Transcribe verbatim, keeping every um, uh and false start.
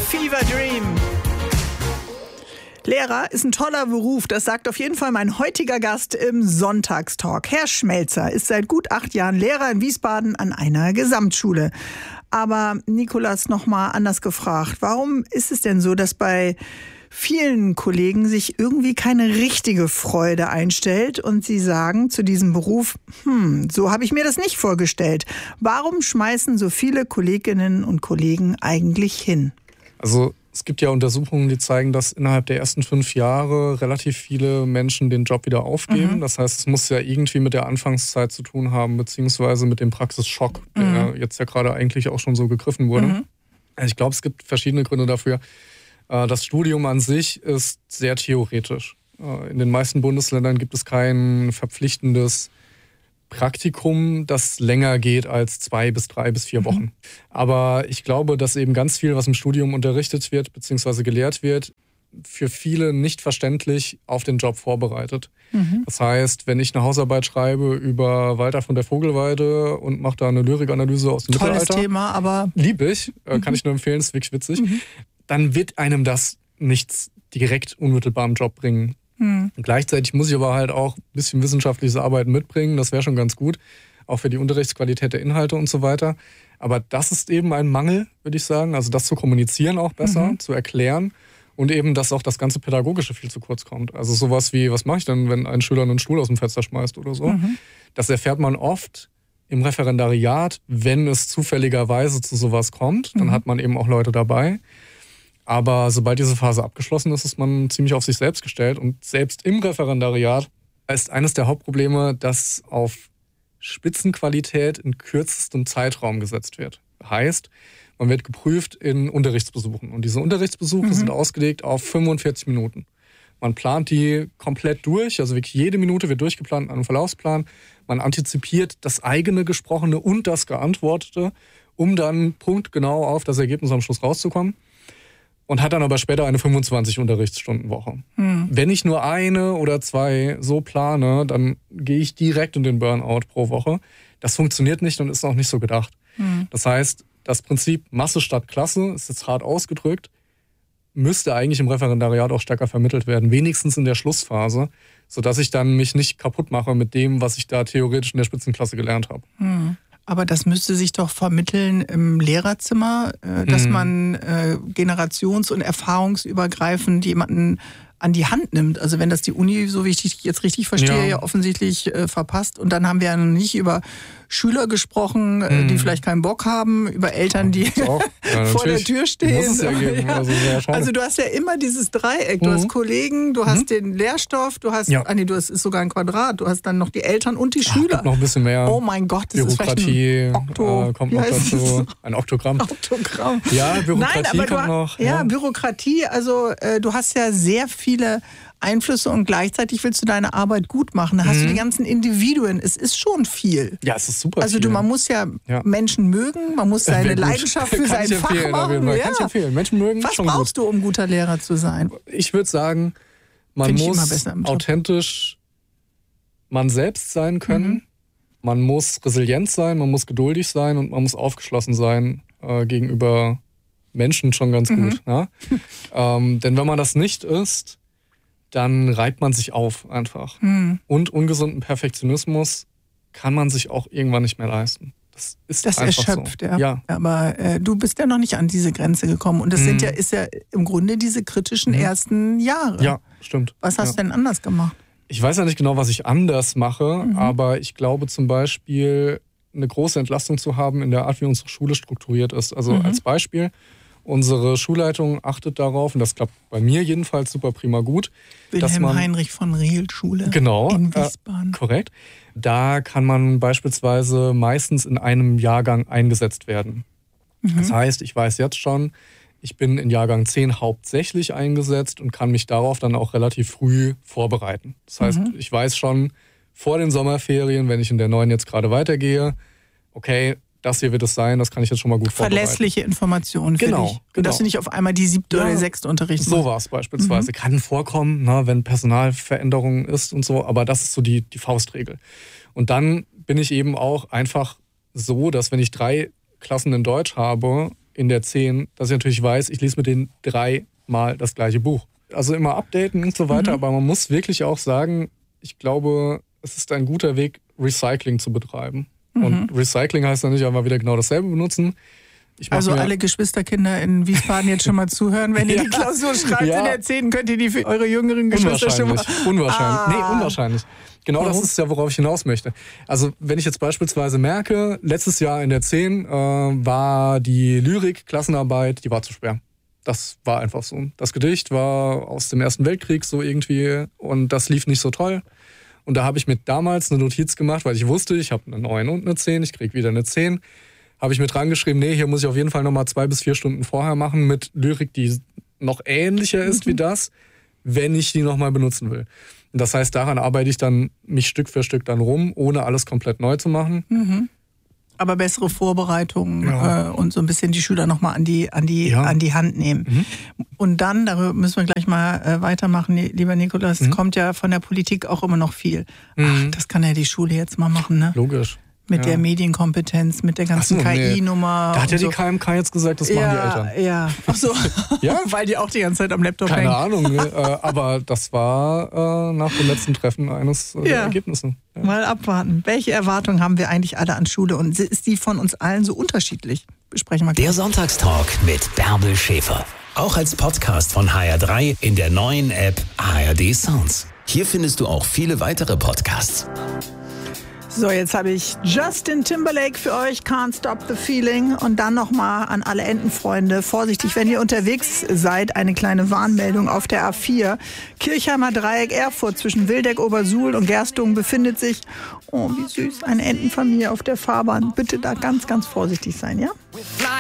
Fever Dream. Lehrer ist ein toller Beruf, das sagt auf jeden Fall mein heutiger Gast im Sonntagstalk. Herr Schmelzer ist seit gut acht Jahren Lehrer in Wiesbaden an einer Gesamtschule. Aber Nikolas, noch mal anders gefragt, warum ist es denn so, dass bei vielen Kollegen sich irgendwie keine richtige Freude einstellt und sie sagen zu diesem Beruf, hm, so habe ich mir das nicht vorgestellt. Warum schmeißen so viele Kolleginnen und Kollegen eigentlich hin? Also es gibt ja Untersuchungen, die zeigen, dass innerhalb der ersten fünf Jahre relativ viele Menschen den Job wieder aufgeben. Mhm. Das heißt, es muss ja irgendwie mit der Anfangszeit zu tun haben, beziehungsweise mit dem Praxisschock, der mhm. jetzt ja gerade eigentlich auch schon so gegriffen wurde. Mhm. Ich glaube, es gibt verschiedene Gründe dafür. Das Studium an sich ist sehr theoretisch. In den meisten Bundesländern gibt es kein verpflichtendes Praktikum, das länger geht als zwei bis drei bis vier Wochen. Mhm. Aber ich glaube, dass eben ganz viel, was im Studium unterrichtet wird bzw. gelehrt wird, für viele nicht verständlich auf den Job vorbereitet. Mhm. Das heißt, wenn ich eine Hausarbeit schreibe über Walter von der Vogelweide und mache da eine Lyrikanalyse aus dem Tolles Mittelalter. Tolles Thema, aber... Lieb ich, mhm. kann ich nur empfehlen, ist wirklich witzig. Mhm. Dann wird einem das nichts direkt unmittelbar im Job bringen. Mhm. Gleichzeitig muss ich aber halt auch ein bisschen wissenschaftliches Arbeiten mitbringen. Das wäre schon ganz gut, auch für die Unterrichtsqualität der Inhalte und so weiter. Aber das ist eben ein Mangel, würde ich sagen. Also das zu kommunizieren auch besser, mhm. zu erklären. Und eben, dass auch das ganze Pädagogische viel zu kurz kommt. Also sowas wie, was mache ich denn, wenn ein Schüler einen Stuhl aus dem Fenster schmeißt oder so? Mhm. Das erfährt man oft im Referendariat, wenn es zufälligerweise zu sowas kommt. Dann mhm. hat man eben auch Leute dabei. Aber sobald diese Phase abgeschlossen ist, ist man ziemlich auf sich selbst gestellt. Und selbst im Referendariat ist eines der Hauptprobleme, dass auf Spitzenqualität in kürzestem Zeitraum gesetzt wird. Heißt, man wird geprüft in Unterrichtsbesuchen. Und diese Unterrichtsbesuche mhm. sind ausgelegt auf fünfundvierzig Minuten. Man plant die komplett durch, also wirklich jede Minute wird durchgeplant in einem Verlaufsplan. Man antizipiert das eigene Gesprochene und das Geantwortete, um dann punktgenau auf das Ergebnis am Schluss rauszukommen. Und hat dann aber später eine fünfundzwanzig Unterrichtsstundenwoche. Hm. Wenn ich nur eine oder zwei so plane, dann gehe ich direkt in den Burnout pro Woche. Das funktioniert nicht und ist auch nicht so gedacht. Hm. Das heißt, das Prinzip Masse statt Klasse, ist jetzt hart ausgedrückt, müsste eigentlich im Referendariat auch stärker vermittelt werden, wenigstens in der Schlussphase, sodass ich dann mich nicht kaputt mache mit dem, was ich da theoretisch in der Spitzenklasse gelernt habe. Hm. Aber das müsste sich doch vermitteln im Lehrerzimmer, äh, dass mhm. man äh, generations- und erfahrungsübergreifend jemanden an die Hand nimmt. Also wenn das die Uni, so wie ich dich jetzt richtig verstehe, ja, ja offensichtlich äh, verpasst. Und dann haben wir ja noch nicht über Schüler gesprochen, äh, mhm. die vielleicht keinen Bock haben, über Eltern, die ja, vor der Tür stehen. Muss es ja geben. Ja. Also, also du hast ja immer dieses Dreieck. Du mhm. hast Kollegen, du hast mhm. den Lehrstoff, du hast, ja. ah nee, du hast ist sogar ein Quadrat. Du hast dann noch die Eltern und die Ach, Schüler. Noch ein bisschen mehr. Oh mein Gott, das Bürokratie ist vielleicht ein Okto, äh, kommt noch dazu. Ein Oktogramm. Oktogramm. Ja, Bürokratie Nein, aber kommt du, noch. Ja, ja, Bürokratie. Also äh, du hast ja sehr viele Einflüsse und gleichzeitig willst du deine Arbeit gut machen. Da hast mhm. du die ganzen Individuen. Es ist schon viel. Ja, es ist super Also viel. du, man muss ja, ja Menschen mögen, man muss seine Leidenschaft für sein Fach machen. Ja. Kann ich empfehlen. Menschen mögen Was schon brauchst gut. du, um guter Lehrer zu sein? Ich würde sagen, man Find muss authentisch man selbst sein können. Mhm. Man muss resilient sein, man muss geduldig sein und man muss aufgeschlossen sein äh, gegenüber Menschen schon ganz mhm. gut. Ja? ähm, denn wenn man das nicht ist, dann reibt man sich auf einfach. Mhm. Und ungesunden Perfektionismus kann man sich auch irgendwann nicht mehr leisten. Das ist das einfach erschöpft, so. ja. ja. Aber äh, du bist ja noch nicht an diese Grenze gekommen. Und das mhm. sind ja, ist ja im Grunde diese kritischen mhm. ersten Jahre. Ja, stimmt. Was hast ja. du denn anders gemacht? Ich weiß ja nicht genau, was ich anders mache, mhm. aber ich glaube zum Beispiel, eine große Entlastung zu haben in der Art, wie unsere Schule strukturiert ist. Also mhm. als Beispiel, unsere Schulleitung achtet darauf, und das klappt bei mir jedenfalls super prima gut. Wilhelm man, Heinrich von Riel-Schule genau, in Wiesbaden. Äh, korrekt. Da kann man beispielsweise meistens in einem Jahrgang eingesetzt werden. Mhm. Das heißt, ich weiß jetzt schon, ich bin in Jahrgang zehn hauptsächlich eingesetzt und kann mich darauf dann auch relativ früh vorbereiten. Das heißt, mhm. ich weiß schon vor den Sommerferien, wenn ich in der neuen jetzt gerade weitergehe, okay, das hier wird es sein, das kann ich jetzt schon mal gut vorbereiten. Verlässliche Informationen für genau, dich. Und genau. dass du nicht auf einmal die siebte ja, oder sechste Unterricht machst. So war es beispielsweise. Mhm. Kann vorkommen, ne, wenn Personalveränderungen ist und so, aber das ist so die, die Faustregel. Und dann bin ich eben auch einfach so, dass wenn ich drei Klassen in Deutsch habe, in der zehn, dass ich natürlich weiß, ich lese mit den dreimal das gleiche Buch. Also immer updaten und so weiter, mhm. aber man muss wirklich auch sagen, ich glaube, es ist ein guter Weg, Recycling zu betreiben. Mhm. Und Recycling heißt dann nicht einfach wieder genau dasselbe benutzen. Also alle Geschwisterkinder in Wiesbaden jetzt schon mal zuhören, wenn ihr ja. die Klausur schreibt ja. in der zehn, könnt ihr die für eure jüngeren Geschwister schon mal... Unwahrscheinlich, ah. nee, unwahrscheinlich. Genau Warum? Das ist ja, worauf ich hinaus möchte. Also wenn ich jetzt beispielsweise merke, letztes Jahr in der zehn äh, war die Lyrik-Klassenarbeit, die war zu schwer. Das war einfach so. Das Gedicht war aus dem Ersten Weltkrieg so irgendwie und das lief nicht so toll. Und da habe ich mir damals eine Notiz gemacht, weil ich wusste, ich habe eine neun und eine zehn, ich kriege wieder eine zehn. Habe ich mir dran geschrieben, nee, hier muss ich auf jeden Fall nochmal zwei bis vier Stunden vorher machen mit Lyrik, die noch ähnlicher ist mhm. wie das, wenn ich die nochmal benutzen will. Und das heißt, daran arbeite ich dann mich Stück für Stück dann rum, ohne alles komplett neu zu machen. Mhm. Aber bessere Vorbereitungen ja. äh, und so ein bisschen die Schüler nochmal an die, an, die, ja. an die Hand nehmen. Mhm. Und dann, darüber müssen wir gleich mal äh, weitermachen, lieber Nikolaus, mhm. kommt ja von der Politik auch immer noch viel. Mhm. Ach, das kann ja die Schule jetzt mal machen, ne? Logisch. Mit ja. der Medienkompetenz, mit der ganzen so, K I-Nummer. Nee. Da hat ja die so. K M K jetzt gesagt, das ja, machen die Eltern. Ja, ach so. ja? Weil die auch die ganze Zeit am Laptop Keine hängen. Ahnung, ne? aber das war äh, nach dem letzten Treffen eines äh, ja. Ergebnisses. Ja. Mal abwarten. Welche Erwartungen haben wir eigentlich alle an Schule und ist die von uns allen so unterschiedlich? Besprechen wir gleich. Der Sonntagstalk mit Bärbel Schäfer. Auch als Podcast von H R drei in der neuen App H R D Sounds. Hier findest du auch viele weitere Podcasts. So, jetzt habe ich Justin Timberlake für euch, Can't Stop the Feeling. Und dann nochmal an alle Entenfreunde, vorsichtig, wenn ihr unterwegs seid, eine kleine Warnmeldung auf der A vier. Kirchheimer Dreieck Erfurt zwischen Wildeck, Obersuhl und Gerstungen befindet sich, oh wie süß, eine Entenfamilie auf der Fahrbahn. Bitte da ganz, ganz vorsichtig sein, ja?